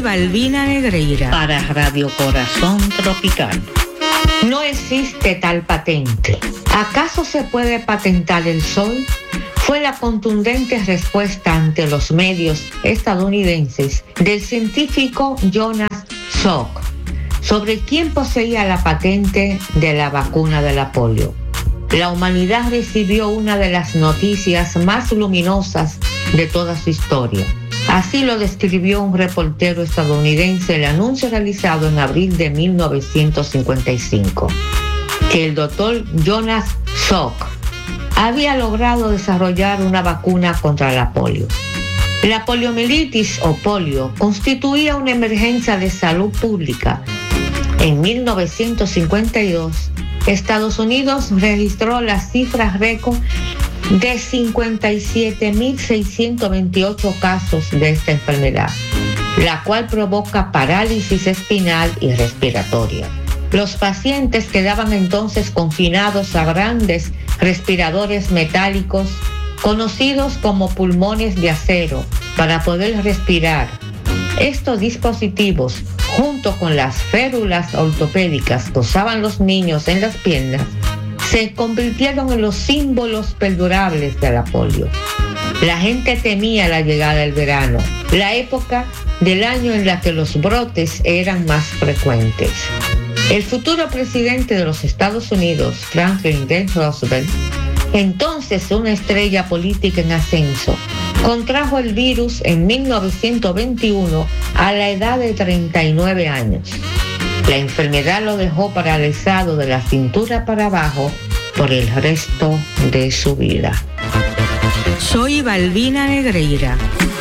Balbina Negreira. Para Radio Corazón Tropical. No existe tal patente. ¿Acaso se puede patentar el sol? Fue la contundente respuesta ante los medios estadounidenses del científico Jonas Salk sobre quién poseía la patente de la vacuna de la polio. La humanidad recibió una de las noticias más luminosas de toda su historia. Así lo describió un reportero estadounidense el anuncio realizado en abril de 1955, que el doctor Jonas Salk había logrado desarrollar una vacuna contra la polio. La poliomielitis o polio constituía una emergencia de salud pública. En 1952, Estados Unidos registró las cifras récord de 57.628 casos de esta enfermedad, la cual provoca parálisis espinal y respiratoria. Los pacientes quedaban entonces confinados a grandes respiradores metálicos, conocidos como pulmones de acero, para poder respirar. Estos dispositivos, junto con las férulas ortopédicas que usaban los niños en las piernas, se convirtieron en los símbolos perdurables de la polio. La gente temía la llegada del verano, la época del año en la que los brotes eran más frecuentes. El futuro presidente de los Estados Unidos, Franklin D. Roosevelt, entonces una estrella política en ascenso, contrajo el virus en 1921 a la edad de 39 años. La enfermedad lo dejó paralizado de la cintura para abajo por el resto de su vida. Soy Balbina Negreira.